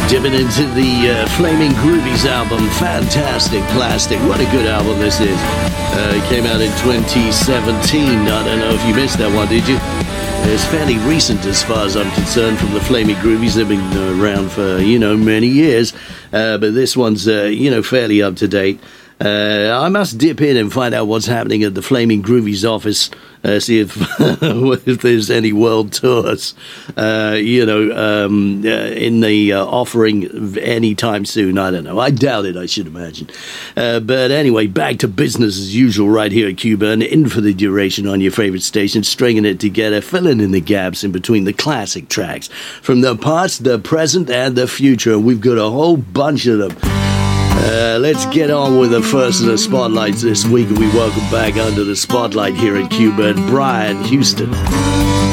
Dipping into the Flaming Groovies album, Fantastic Plastic. What a good album this is. It came out in 2017. I don't know if you missed that one, did you? It's fairly recent as far as I'm concerned from the Flaming Groovies. They've been around for, many years. But this one's, fairly up to date. I must dip in and find out what's happening at the Flaming Groovies office. See if if there's any world tours, in the offering anytime soon. I don't know. I doubt it, I should imagine. But anyway, back to business as usual right here at Q-Burn, in for the duration on your favorite station, stringing it together, filling in the gaps in between the classic tracks from the past, the present, and the future. And we've got a whole bunch of them. Let's get on with the first of the spotlights this week, and we welcome back under the spotlight here at Q-Burn, Brian Houston.